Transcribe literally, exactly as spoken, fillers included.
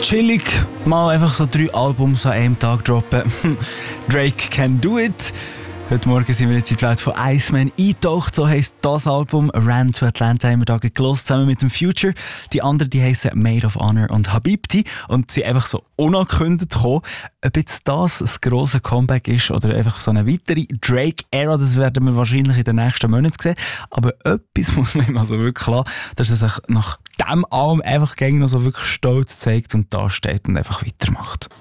chillig mal einfach so drei Albums an einem Tag droppen. Drake Can Do It. Heute Morgen sind wir jetzt in die Welt von Iceman eingetaucht, so heisst das Album. Ran to Atlanta haben wir da gelost, zusammen mit dem Future. Die anderen, die heissen Made of Honor und Habibti und sind einfach so unangekündigt gekommen. Ob jetzt das ein grosses Comeback ist oder einfach so eine weitere Drake-Ära, das werden wir wahrscheinlich in den nächsten Monaten sehen. Aber etwas muss man ihm also wirklich lassen, dass er sich nach diesem Album einfach gegen noch so wirklich stolz zeigt und da steht und einfach weitermacht.